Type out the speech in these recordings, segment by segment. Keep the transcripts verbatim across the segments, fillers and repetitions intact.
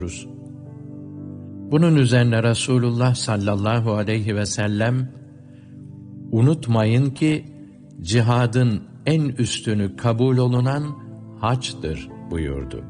Bunun üzerine Resulullah sallallahu aleyhi ve sellem, unutmayın ki cihadın en üstünü kabul olunan haçtır buyurdu.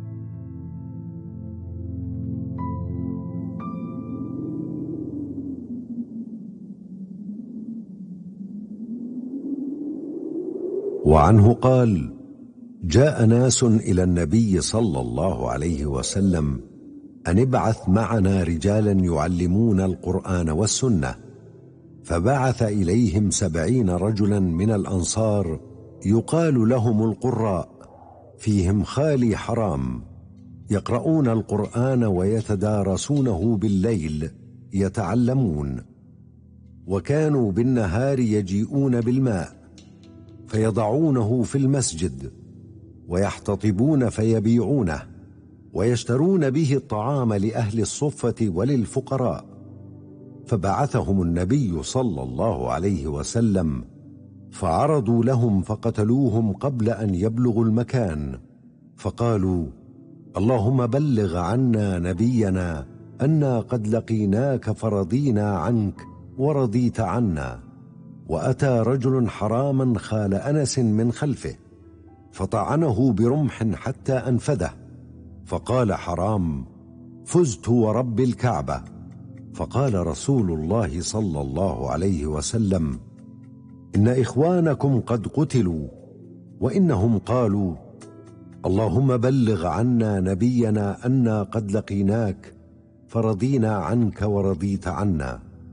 وعنه قال: جاء ناس إلى النبي صلى الله عليه وسلم أن ابعث معنا رجالا يعلمون القرآن والسنة، فبعث إليهم سبعين رجلا من الأنصار يقال لهم القراء، فيهم خالي حرام، يقرؤون القرآن ويتدارسونه بالليل يتعلمون، وكانوا بالنهار يجيئون بالماء فيضعونه في المسجد ويحتطبون فيبيعونه ويشترون به الطعام لأهل الصفة وللفقراء. فبعثهم النبي صلى الله عليه وسلم فعرضوا لهم فقتلوهم قبل أن يبلغوا المكان، فقالوا: اللهم بلغ عنا نبينا أنا قد لقيناك فرضينا عنك ورضيت عنا. وأتى رجل حراما خال أنس من خلفه فطعنه برمح حتى أنفذه، فقال حرام: فزت ورب الكعبة. فقال رسول الله صلى الله عليه وسلم: إن إخوانكم قد قتلوا، وإنهم قالوا: اللهم بلغ عنا نبينا أنا قد لقيناك فرضينا عنك ورضيت عنا.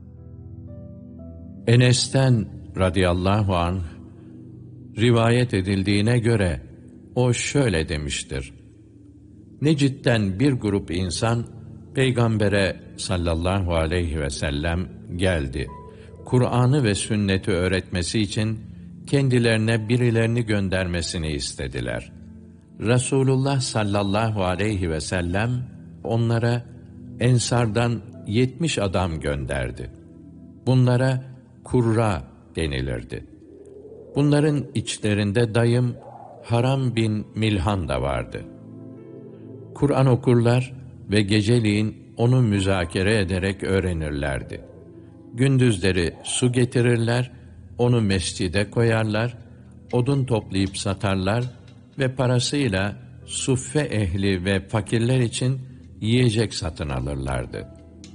Enes'ten radıyallahu anh rivayet edildiğine göre o şöyle demiştir: Necid'den bir grup insan Peygamber'e sallallahu aleyhi ve sellem geldi. Kur'an'ı ve sünneti öğretmesi için kendilerine birilerini göndermesini istediler. Resulullah sallallahu aleyhi ve sellem onlara Ensardan yetmiş adam gönderdi. Bunlara kurra denilirdi. Bunların içlerinde dayım Haram bin Milhan da vardı. Kur'an okurlar ve geceliğin onu müzakere ederek öğrenirlerdi. Gündüzleri su getirirler, onu mescide koyarlar, odun toplayıp satarlar ve parasıyla suffe ehli ve fakirler için yiyecek satın alırlardı.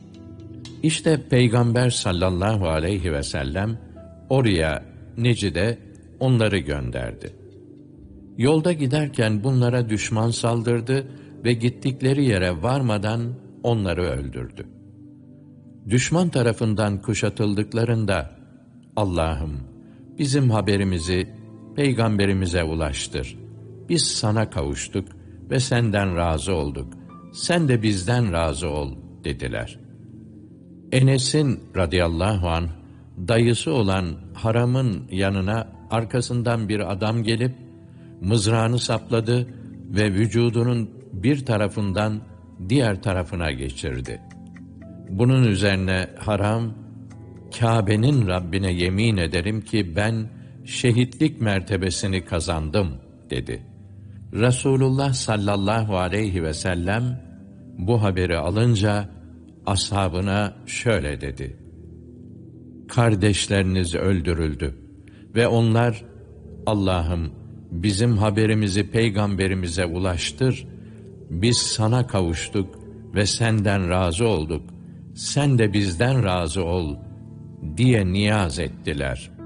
İşte Peygamber sallallahu aleyhi ve sellem oraya, Necid'e onları gönderdi. Yolda giderken bunlara düşman saldırdı ve gittikleri yere varmadan onları öldürdü. Düşman tarafından kuşatıldıklarında, Allah'ım bizim haberimizi Peygamberimize ulaştır. Biz sana kavuştuk ve senden razı olduk. Sen de bizden razı ol dediler. Enes'in radıyallahu anh dayısı olan Haram'ın yanına arkasından bir adam gelip mızrağını sapladı ve vücudunun bir tarafından diğer tarafına geçirdi. Bunun üzerine Haram, Kâbe'nin Rabbine yemin ederim ki ben şehitlik mertebesini kazandım dedi. Resulullah sallallahu aleyhi ve sellem bu haberi alınca ashabına şöyle dedi: Kardeşleriniz öldürüldü ve onlar, Allah'ım bizim haberimizi Peygamberimize ulaştır, biz sana kavuştuk ve senden razı olduk, sen de bizden razı ol diye niyaz ettiler.